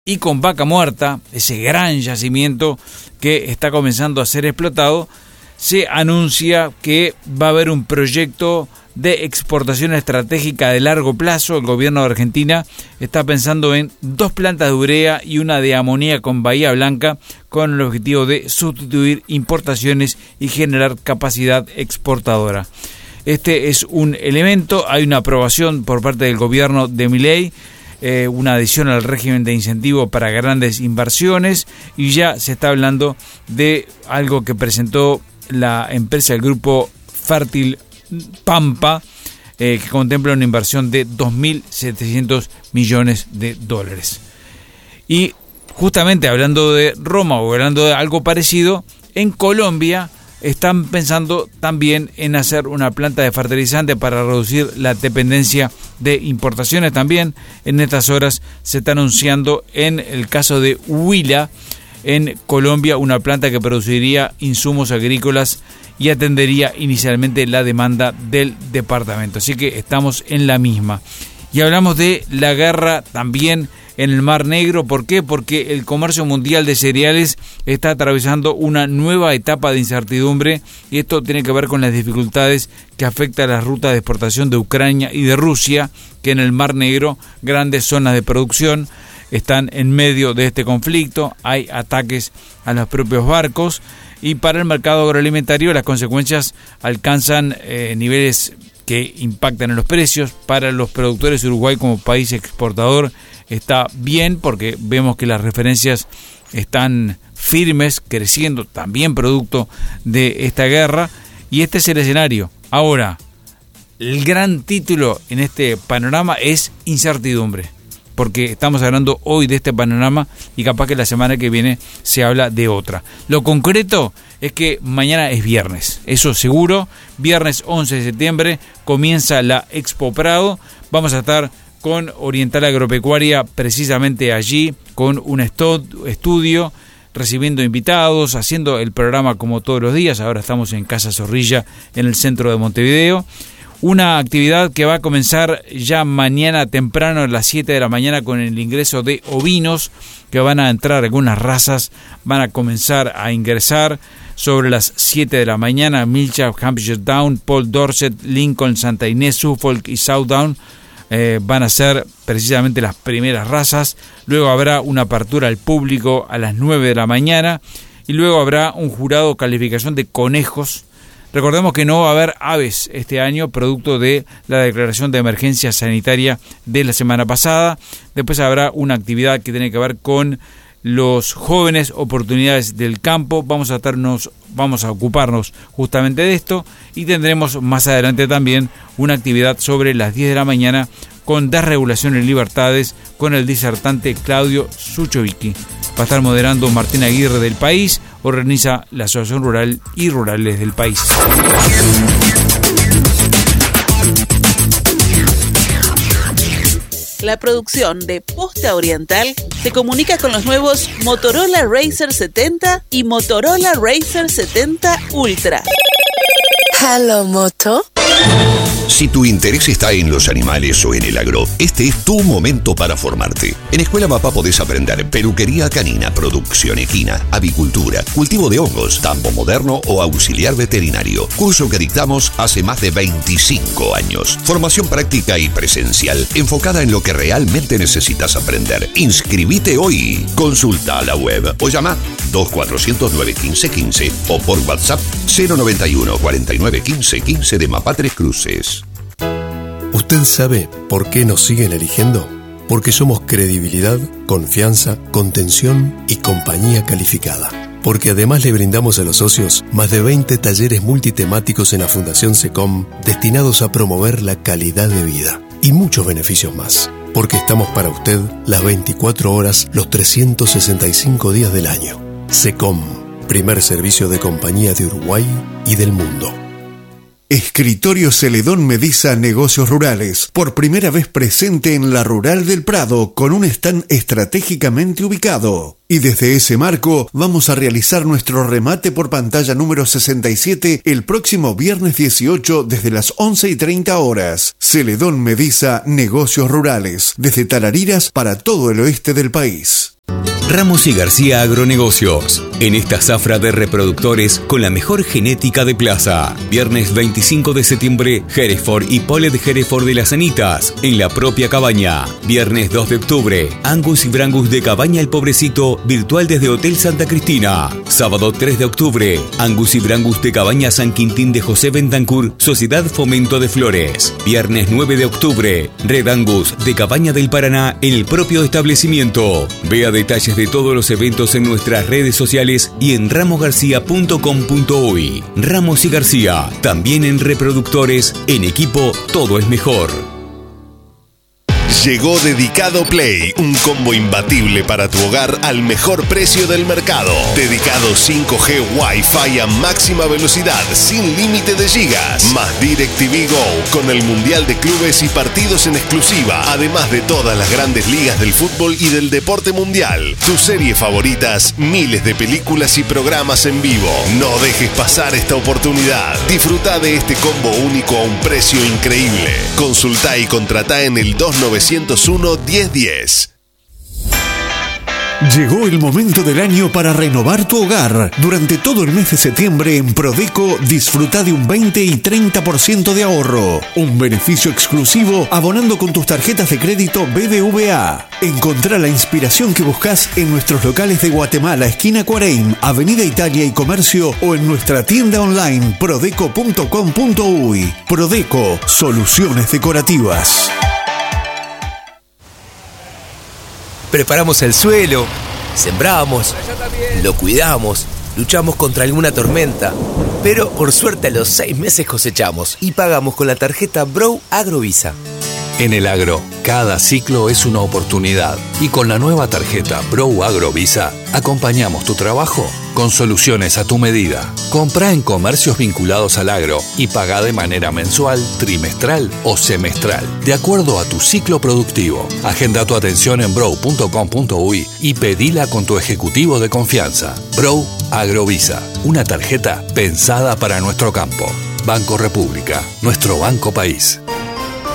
y con Vaca Muerta, ese gran yacimiento que está comenzando a ser explotado, se anuncia que va a haber un proyecto de exportación estratégica de largo plazo. El gobierno de Argentina está pensando en 2 plantas de urea y una de amoníaco en Bahía Blanca, con el objetivo de sustituir importaciones y generar capacidad exportadora. Este es un elemento. Hay una aprobación por parte del gobierno de Milei, una adición al régimen de incentivo para grandes inversiones, y ya se está hablando de algo que presentó la empresa del grupo Fértil Pampa, que contempla una inversión de 2.700 millones de dólares. Y justamente hablando de Roma, o hablando de algo parecido, en Colombia están pensando también en hacer una planta de fertilizante para reducir la dependencia de importaciones. También en estas horas se está anunciando, en el caso de Huila, en Colombia, una planta que produciría insumos agrícolas y atendería inicialmente la demanda del departamento. Así que estamos en la misma. Y hablamos de la guerra también en el Mar Negro. ¿Por qué? Porque el comercio mundial de cereales está atravesando una nueva etapa de incertidumbre, y esto tiene que ver con las dificultades que afectan a las rutas de exportación de Ucrania y de Rusia, que en el Mar Negro, grandes zonas de producción, están en medio de este conflicto. Hay ataques a los propios barcos, y para el mercado agroalimentario las consecuencias alcanzan niveles que impactan en los precios. Para los productores, Uruguay como país exportador está bien, porque vemos que las referencias están firmes, creciendo, también producto de esta guerra, y este es el escenario. Ahora, el gran título en este panorama es incertidumbre, porque estamos hablando hoy de este panorama y capaz que la semana que viene se habla de otra. Lo concreto es que mañana es viernes, eso seguro. Viernes 11 de septiembre comienza la Expo Prado. Vamos a estar con Oriental Agropecuaria precisamente allí, con un estudio, recibiendo invitados, haciendo el programa como todos los días. Ahora estamos en Casa Zorrilla, en el centro de Montevideo. Una actividad que va a comenzar ya mañana temprano a las 7 de la mañana con el ingreso de ovinos, que van a entrar algunas razas, van a comenzar a ingresar sobre las 7 de la mañana. Milchap, Hampshire Down, Paul Dorset, Lincoln, Santa Inés, Suffolk y Southdown van a ser precisamente las primeras razas. Luego habrá una apertura al público a las 9 de la mañana, y luego habrá un jurado de calificación de conejos. Recordemos que no va a haber aves este año, producto de la declaración de emergencia sanitaria de la semana pasada. Después habrá una actividad que tiene que ver con los jóvenes, oportunidades del campo. Vamos a ocuparnos justamente de esto, y tendremos más adelante también una actividad sobre las 10 de la mañana con desregulación y libertades, con el disertante Claudio Suchovicki. Va a estar moderando Martín Aguirre del País, organiza la Asociación Rural y Rurales del País. La producción de Posta Oriental se comunica con los nuevos Motorola Razr 70 y Motorola Razr 70 Ultra. Hello, Moto. Si tu interés está en los animales o en el agro, este es tu momento para formarte. En Escuela Mapá podés aprender peluquería canina, producción equina, avicultura, cultivo de hongos, tambo moderno o auxiliar veterinario. Curso que dictamos hace más de 25 años. Formación práctica y presencial, enfocada en lo que realmente necesitas aprender. Inscribite hoy. Consulta a la web o llama 2400-915-15 o por WhatsApp 091 49 15 15 de Mapá Tres Cruces. ¿Usted sabe por qué nos siguen eligiendo? Porque somos credibilidad, confianza, contención y compañía calificada. Porque además le brindamos a los socios más de 20 talleres multitemáticos en la Fundación SECOM destinados a promover la calidad de vida y muchos beneficios más. Porque estamos para usted las 24 horas, los 365 días del año. SECOM, primer servicio de compañía de Uruguay y del mundo. Escritorio Celedón Mediza Negocios Rurales, por primera vez presente en la Rural del Prado con un stand estratégicamente ubicado. Y desde ese marco vamos a realizar nuestro remate por pantalla número 67 el próximo viernes 18 desde las 11:30 horas. Celedón Mediza Negocios Rurales, desde Tarariras para todo el oeste del país. Ramos y García Agronegocios. En esta zafra de reproductores con la mejor genética de plaza. Viernes 25 de septiembre, Hereford y Polled Hereford de las Anitas, en la propia cabaña. Viernes 2 de octubre, Angus y Brangus de Cabaña El Pobrecito, virtual desde Hotel Santa Cristina. Sábado 3 de octubre, Angus y Brangus de Cabaña San Quintín de José Bentancur, Sociedad Fomento de Flores. Viernes 9 de octubre, Red Angus de Cabaña del Paraná en el propio establecimiento. Vea detalles de todos los eventos en nuestras redes sociales y en ramosgarcia.com.uy. Ramos y García, también en reproductores, en equipo todo es mejor. Llegó Dedicado Play, un combo imbatible para tu hogar al mejor precio del mercado. Dedicado 5G Wi-Fi a máxima velocidad, sin límite de gigas. Más DirecTV Go, con el Mundial de Clubes y partidos en exclusiva. Además de todas las grandes ligas del fútbol y del deporte mundial. Tus series favoritas, miles de películas y programas en vivo. No dejes pasar esta oportunidad. Disfruta de este combo único a un precio increíble. Consultá y contratá en el 2901-1010. Llegó el momento del año para renovar tu hogar. Durante todo el mes de septiembre en Prodeco disfruta de un 20 y 30% de ahorro. Un beneficio exclusivo abonando con tus tarjetas de crédito BBVA. Encontrá la inspiración que buscas en nuestros locales de Guatemala, esquina Cuareim, Avenida Italia y Comercio, o en nuestra tienda online prodeco.com.uy. Prodeco, soluciones decorativas. Preparamos el suelo, sembramos, lo cuidamos, luchamos contra alguna tormenta, pero por suerte a los 6 meses cosechamos y pagamos con la tarjeta Bro Agrovisa. En el agro, cada ciclo es una oportunidad y con la nueva tarjeta Bro Agrovisa acompañamos tu trabajo con soluciones a tu medida. Comprá en comercios vinculados al agro y pagá de manera mensual, trimestral o semestral, de acuerdo a tu ciclo productivo. Agenda tu atención en bro.com.uy y pedila con tu ejecutivo de confianza. Bro Agrovisa, una tarjeta pensada para nuestro campo. Banco República, nuestro banco país.